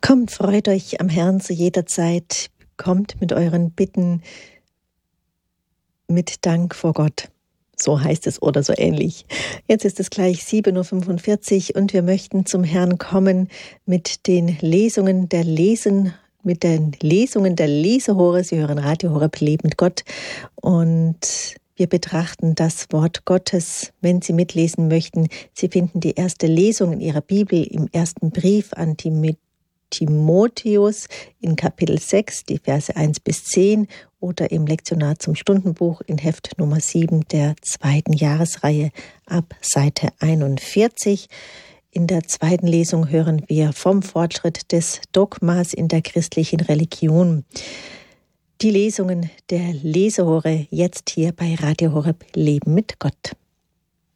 Kommt, freut euch am Herrn zu jeder Zeit. Kommt mit euren Bitten mit Dank vor Gott. So heißt es oder so ähnlich. Jetzt ist es gleich 7:45 Uhr und wir möchten zum Herrn kommen mit den Lesungen der Lesehore. Sie hören Radio Horeb Leben mit Gott und wir betrachten das Wort Gottes. Wenn Sie mitlesen möchten, Sie finden die erste Lesung in Ihrer Bibel im ersten Brief an Timotheus in Kapitel 6, die Verse 1-10 oder im Lektionar zum Stundenbuch in Heft Nummer 7 der zweiten Jahresreihe ab Seite 41. In der zweiten Lesung hören wir vom Fortschritt des Dogmas in der christlichen Religion. Die Lesungen der Lesehore jetzt hier bei Radio Horeb Leben mit Gott.